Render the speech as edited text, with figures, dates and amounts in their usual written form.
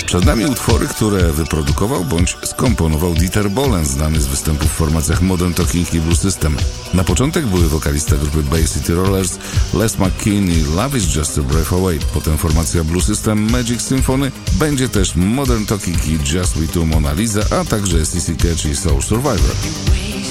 Przed nami utwory, które wyprodukował bądź skomponował Dieter Bohlen, znany z występów w formacjach Modern Talking i Blue System. Na początek były wokalista grupy Bay City Rollers Les McKean i Love is Just a Breath Away. Potem formacja Blue System Magic Symphony, będzie też Modern Talking i Just We Two Mona Lisa, a także CC Catch i Soul Survivor.